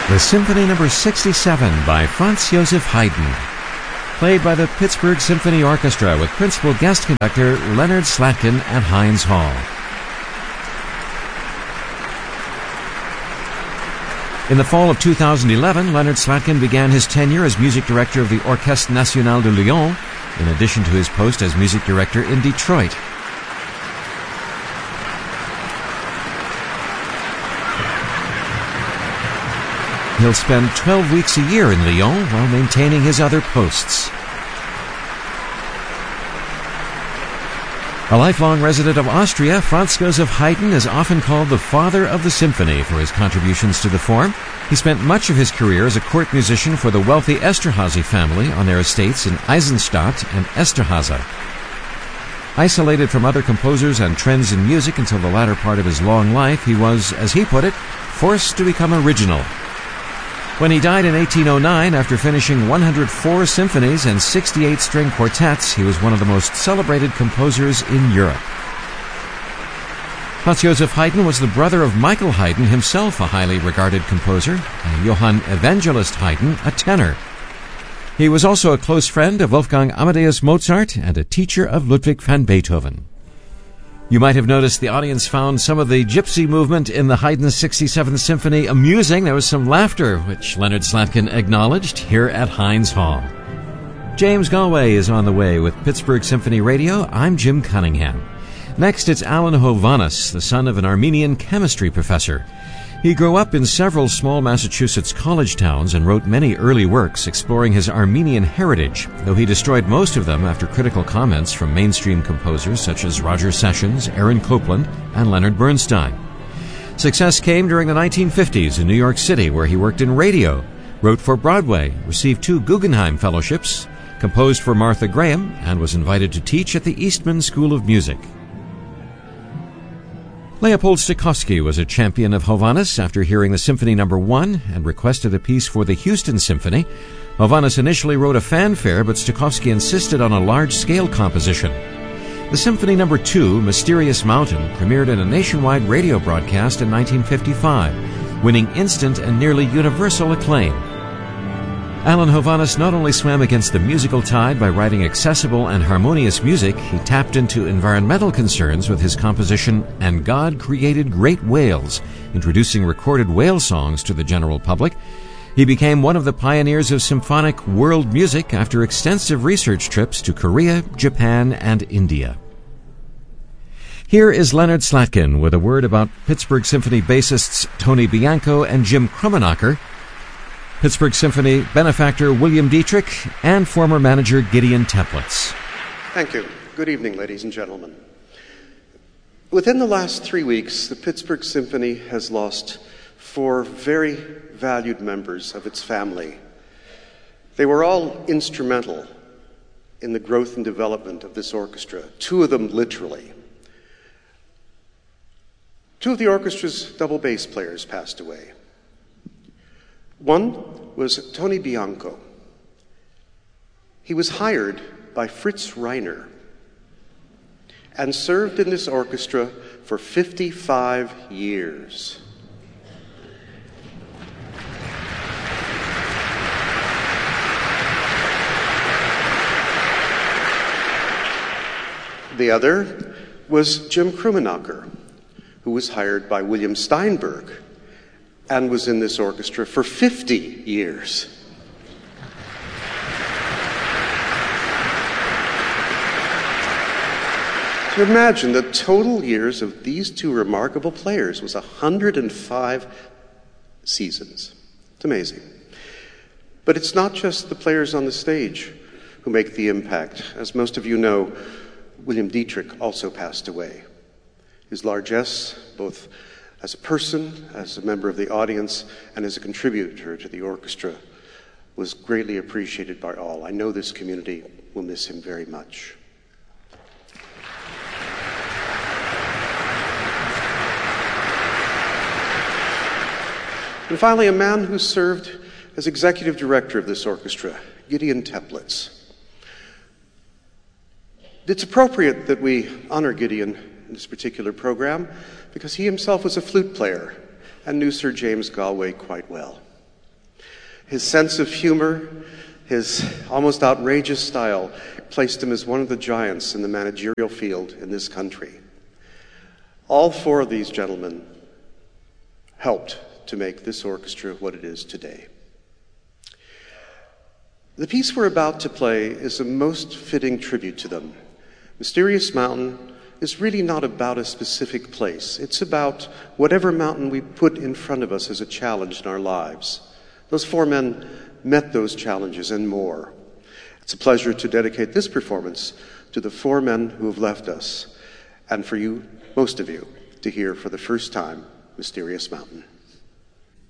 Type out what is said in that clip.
The Symphony No. 67 by Franz Joseph Haydn, played by the Pittsburgh Symphony Orchestra with principal guest conductor Leonard Slatkin at Heinz Hall. In the fall of 2011, Leonard Slatkin began his tenure as music director of the Orchestre Nationale de Lyon, in addition to his post as music director in Detroit. He'll spend 12 weeks a year in Lyon while maintaining his other posts. A lifelong resident of Austria, Franz Joseph Haydn is often called the father of the symphony for his contributions to the form. He spent much of his career as a court musician for the wealthy Esterházy family on their estates in Eisenstadt and Esterházy. Isolated from other composers and trends in music until the latter part of his long life, he was, as he put it, forced to become original. When he died in 1809, after finishing 104 symphonies and 68 string quartets, he was one of the most celebrated composers in Europe. Franz Joseph Haydn was the brother of Michael Haydn, himself a highly regarded composer, and Johann Evangelist Haydn, a tenor. He was also a close friend of Wolfgang Amadeus Mozart and a teacher of Ludwig van Beethoven. You might have noticed the audience found some of the gypsy movement in the Haydn 67th Symphony amusing. There was some laughter, which Leonard Slatkin acknowledged here at Heinz Hall. James Galway is on the way with Pittsburgh Symphony Radio. I'm Jim Cunningham. Next, it's Alan Hovhannes, the son of an Armenian chemistry professor. He grew up in several small Massachusetts college towns and wrote many early works exploring his Armenian heritage, though he destroyed most of them after critical comments from mainstream composers such as Roger Sessions, Aaron Copland, and Leonard Bernstein. Success came during the 1950s in New York City, where he worked in radio, wrote for Broadway, received 2 Guggenheim Fellowships, composed for Martha Graham, and was invited to teach at the Eastman School of Music. Leopold Stokowski was a champion of Hovhannes after hearing the Symphony No. 1 and requested a piece for the Houston Symphony. Hovhannes initially wrote a fanfare, but Stokowski insisted on a large-scale composition. The Symphony No. 2, Mysterious Mountain, premiered in a nationwide radio broadcast in 1955, winning instant and nearly universal acclaim. Alan Hovhannes not only swam against the musical tide by writing accessible and harmonious music, he tapped into environmental concerns with his composition And God Created Great Whales, introducing recorded whale songs to the general public. He became one of the pioneers of symphonic world music after extensive research trips to Korea, Japan, and India. Here is Leonard Slatkin with a word about Pittsburgh Symphony bassists Tony Bianco and Jim Krummenacher, Pittsburgh Symphony benefactor William Dietrich, and former manager Gideon Teplitz. Thank you. Good evening, ladies and gentlemen. Within the last 3 weeks, the Pittsburgh Symphony has lost 4 very valued members of its family. They were all instrumental in the growth and development of this orchestra, 2 of them literally. 2 of the orchestra's double bass players passed away. One was Tony Bianco. He was hired by Fritz Reiner and served in this orchestra for 55 years. The other was Jim Krummenacher, who was hired by William Steinberg and was in this orchestra for 50 years. To imagine the total years of these 2 remarkable players was 105 seasons. It's amazing. But it's not just the players on the stage who make the impact. As most of you know, William Dietrich also passed away. His largesse, both as a person, as a member of the audience, and as a contributor to the orchestra, was greatly appreciated by all. I know this community will miss him very much. And finally, a man who served as executive director of this orchestra, Gideon Teplitz. It's appropriate that we honor Gideon in this particular program because he himself was a flute player and knew Sir James Galway quite well. His sense of humor, his almost outrageous style, placed him as one of the giants in the managerial field in this country. All four of these gentlemen helped to make this orchestra what it is today. The piece we're about to play is a most fitting tribute to them. Mysterious Mountain is really not about a specific place. It's about whatever mountain we put in front of us as a challenge in our lives. Those four men met those challenges and more. It's a pleasure to dedicate this performance to the four men who have left us, and for you, most of you, to hear for the first time Mysterious Mountain.